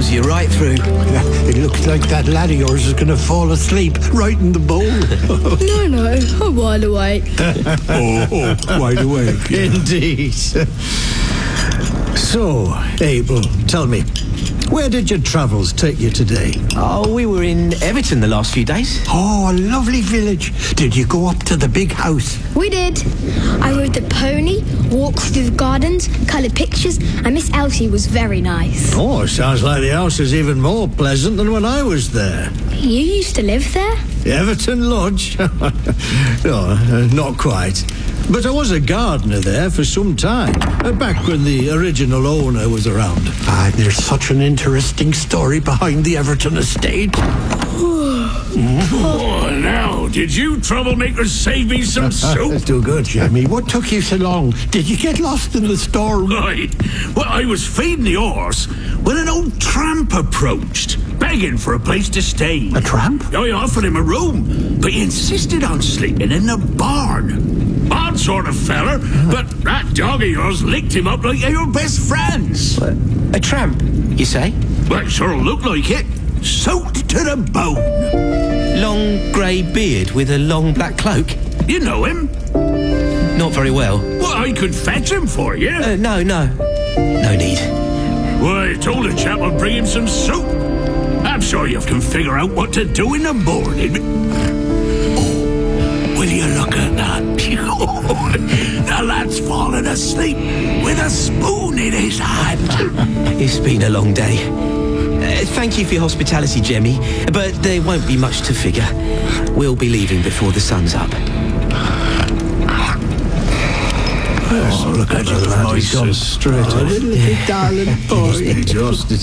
follows you right through. It looks like that lad of yours is going to fall asleep right in the bowl. No, I'm wide awake. Wide awake. Indeed. So, Abel, tell me, where did your travels take you today? Oh, we were in Everton the last few days. Oh, a lovely village. Did you go up to the big house? We did. I rode the pony, walked through the gardens, coloured pictures, and Miss Elsie was very nice. Oh, sounds like the house is even more pleasant than when I was there. You used to live there? Everton Lodge? No, not quite. But I was a gardener there for some time, back when the original owner was around. There's such an interesting story behind the Everton estate. Oh, now, did you troublemakers save me some soup? Too good, Jimmy, what took you so long? Did you get lost in the storm? I was feeding the horse when an old tramp approached, begging for a place to stay. A tramp? I offered him a room, but he insisted on sleeping in the barn. Odd sort of feller, but that dog of yours licked him up like they were best friends. A tramp, you say? Well, it sure looked like it. Soaked to the bone. Long grey beard with a long black cloak? You know him? Not very well. Well, I could fetch him for you. No. No need. Well, I told the chap I'd bring him some soup. I'm sure you can figure out what to do in the morning. Oh, will you look at that? The lad's fallen asleep with a spoon in his hand. It's been a long day. Thank you for your hospitality, Jemmy, but there won't be much to figure. We'll be leaving before the sun's up. Oh, look at the lad. He's gone straight off. Little darling boy. Exhausted.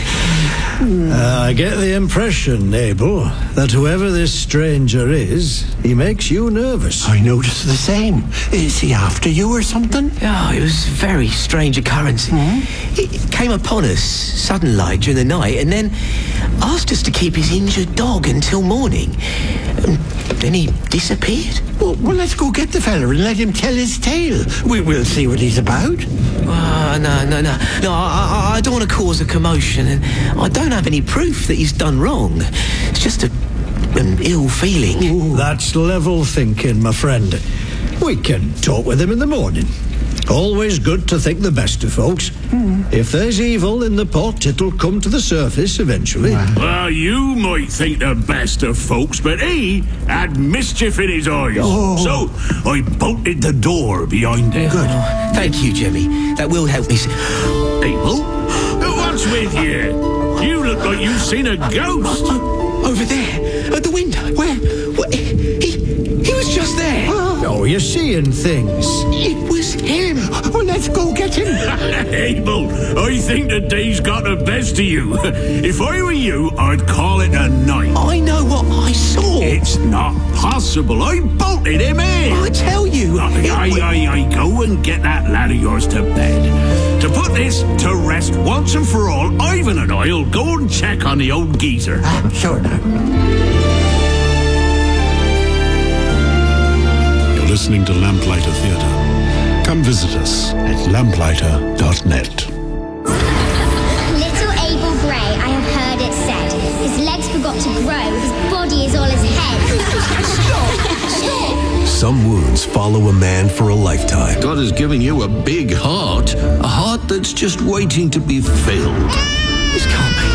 I get the impression, Abel, that whoever this stranger is, he makes you nervous. I noticed the same. Is he after you or something? Oh, it was a very strange occurrence. It came upon us sudden-like during the night and then asked us to keep his injured dog until morning. Then he disappeared. Well, let's go get the fella and let him tell his tale. We'll see what he's about. No, I don't want to cause a commotion, and I don't have any proof that he's done wrong. It's just an ill feeling. Ooh. That's level thinking, my friend. We can talk with him in the morning. Always good to think the best of folks. If there's evil in the pot, it'll come to the surface eventually. Well, you might think the best of folks, but he had mischief in his eyes. So I bolted the door behind him. Good. Thank you, Jimmy. That will help me. Abel, what's with you? You look like you've seen a ghost. Over there, at the window. Where? He was just there. Oh, you're seeing things. It was him. Well, let's go get him. Abel, I think the day's got the best of you. If I were you, I'd call it a night. I know what I saw. It's not possible. I bolted him in. I tell you. I go and get that lad of yours to bed. To put this to rest once and for all, Ivan and I'll go and check on the old geezer. Sure now. Listening to Lamplighter Theatre. Come visit us at lamplighter.net. Little Abel Gray, I have heard it said. His legs forgot to grow, his body is all his head. Stop! Some wounds follow a man for a lifetime. God has given you a big heart. A heart that's just waiting to be filled. This can't be.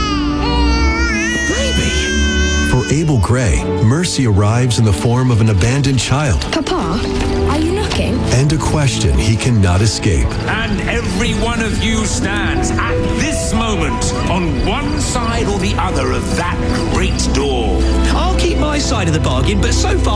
For Abel Gray, mercy arrives in the form of an abandoned child. Papa, are you knocking? And a question he cannot escape. And every one of you stands at this moment on one side or the other of that great door. I'll keep my side of the bargain, but so far